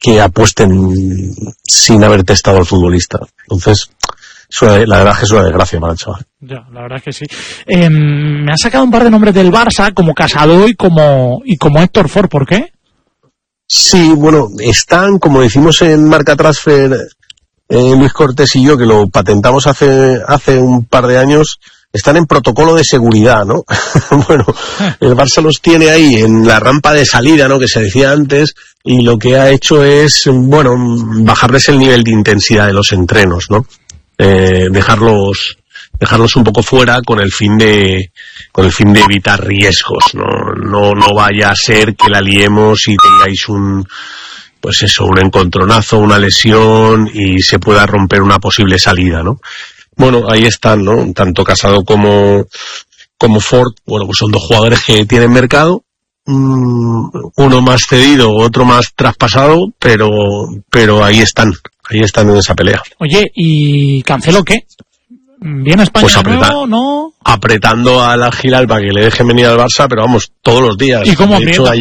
que apuesten sin haber testado al futbolista. Entonces, la verdad es que es una desgracia para el chaval. Ya, la verdad es que sí. Me han sacado un par de nombres del Barça, como Casado y como Héctor Ford. ¿Por qué? Sí, bueno, están, como decimos en Marca Transfer, Luis Cortés y yo, que lo patentamos hace un par de años, están en protocolo de seguridad, ¿no? Bueno, el Barça los tiene ahí en la rampa de salida, ¿no? Que se decía antes, y lo que ha hecho es, bueno, bajarles el nivel de intensidad de los entrenos, ¿no? Dejarlos un poco fuera con el fin de evitar riesgos, no vaya a ser que la liemos y tengáis un encontronazo, una lesión y se pueda romper una posible salida, ¿no? Bueno, ahí están, ¿no? Tanto Casado como Ford, bueno, pues son dos jugadores que tienen mercado, uno más cedido, otro más traspasado, pero ahí están en esa pelea. Oye, ¿y Cancelo qué? ¿Viene a España pues no? Apretando al Al-Hilal para que le dejen venir al Barça, pero vamos, todos los días. ¿Y cómo de hecho,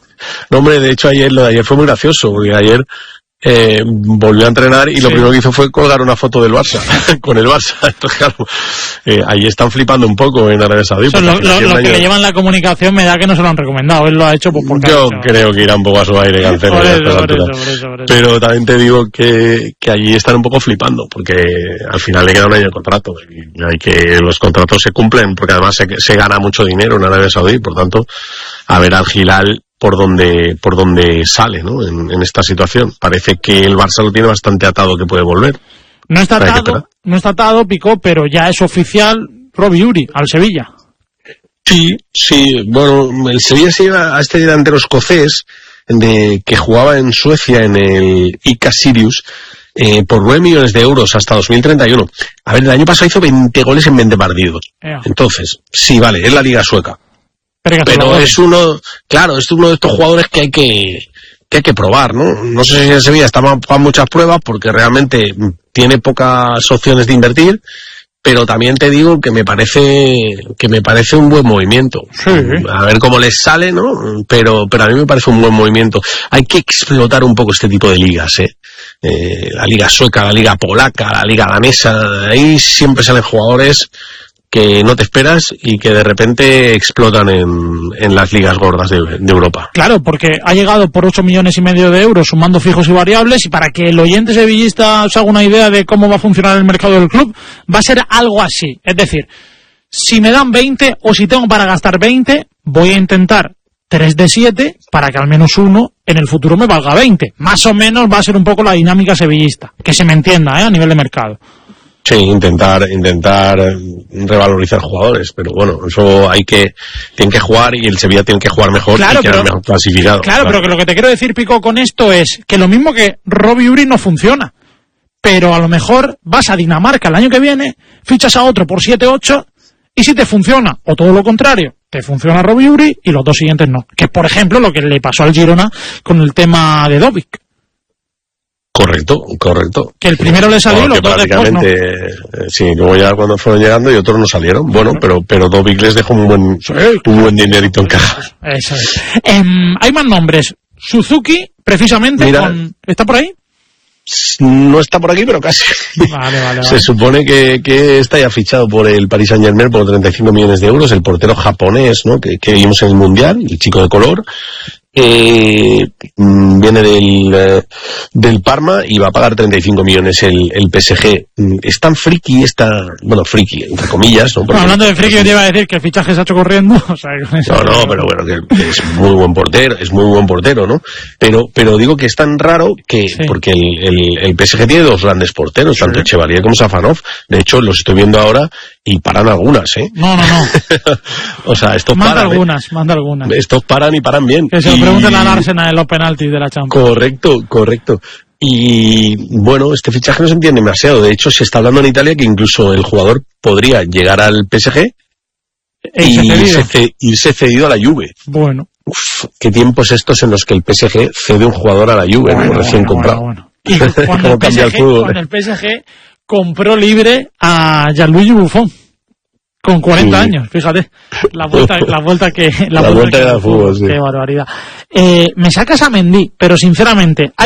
lo de ayer fue muy gracioso, porque ayer volvió a entrenar y lo primero que hizo fue colgar una foto del Barça, con el Barça. Entonces, claro, ahí están flipando un poco en Arabia Saudí. Lo que le llevan la comunicación me da que no se lo han recomendado, él lo ha hecho porque yo creo que irá un poco a su aire, Cancelo. Por eso. Pero también te digo que allí están un poco flipando, porque al final le queda un año de contrato y hay que los contratos se cumplen, porque además se gana mucho dinero en Arabia Saudí, por tanto, a ver al Hilal por donde sale, ¿no? En esta situación. Parece que el Barça lo tiene bastante atado, que puede volver. No está atado, Pico, pero ya es oficial Robbie Uri al Sevilla. Sí, bueno, el Sevilla se lleva a este delantero escocés que jugaba en Suecia en el IK Sirius por 9 millones de euros hasta 2031. A ver, el año pasado hizo 20 goles en 20 partidos. Entonces, sí, vale, es la liga sueca. Pero es uno de estos jugadores que hay que probar, ¿no? No sé si en Sevilla está para muchas pruebas porque realmente tiene pocas opciones de invertir, pero también te digo que me parece un buen movimiento. Sí. A ver cómo les sale, ¿no? Pero a mí me parece un buen movimiento. Hay que explotar un poco este tipo de ligas, la liga sueca, la liga polaca, la liga danesa, ahí siempre salen jugadores que no te esperas y que de repente explotan en las ligas gordas de Europa. Claro, porque ha llegado por 8 millones y medio de euros sumando fijos y variables, y para que el oyente sevillista se haga una idea de cómo va a funcionar el mercado del club, va a ser algo así. Es decir, si me dan 20 o si tengo para gastar 20, voy a intentar 3 de 7 para que al menos uno en el futuro me valga 20. Más o menos va a ser un poco la dinámica sevillista, que se me entienda, a nivel de mercado. Sí, intentar revalorizar jugadores, pero bueno, eso tienen que jugar y el Sevilla tiene que jugar mejor, y quedar mejor clasificado. Claro, pero que lo que te quiero decir, Pico, con esto es que lo mismo que Robbie Uri no funciona, pero a lo mejor vas a Dinamarca el año que viene, fichas a otro por 7-8 y si te funciona, o todo lo contrario, te funciona Robbie Uri y los dos siguientes no. Que es, por ejemplo, lo que le pasó al Girona con el tema de Dovic. Correcto. Que el primero le salió y los dos después no. Sí, luego ya cuando fueron llegando y otros no salieron. Bueno, pero Dovic les dejó un buen dinerito en caja. Eso es. Hay más nombres. Suzuki, precisamente, ¿está por ahí? No está por aquí, pero casi. Vale. Se supone que está ya fichado por el Paris Saint-Germain por 35 millones de euros, el portero japonés, ¿no? Que vimos en el Mundial, el chico de color. Viene del Parma y va a pagar 35 millones el PSG. Es tan friki friki, entre comillas, ¿no? Porque, hablando de friki, yo te iba a decir que el fichaje se ha hecho corriendo. O sea, pero bueno, que es muy buen portero, ¿no? Pero digo que es tan raro porque el PSG tiene dos grandes porteros, tanto Chevalier como Safanov. De hecho, los estoy viendo ahora y paran algunas, ¿eh? No. O sea, estos manda paran. Manda algunas. Estos paran y paran bien. Que se lo pregunten al Arsenal en los penaltis de la Champions. Correcto. Y bueno, este fichaje no se entiende demasiado. De hecho, se está hablando en Italia que incluso el jugador podría llegar al PSG y irse cedido a la Juve. Bueno. Qué tiempos estos en los que el PSG cede un jugador a la Juve, recién comprado. Bueno. Y cuando el PSG compró libre a Gianluigi Buffon. Con 40 años, fíjate, la vuelta que da fútbol, sí. Qué barbaridad. Me sacas a Mendy, pero sinceramente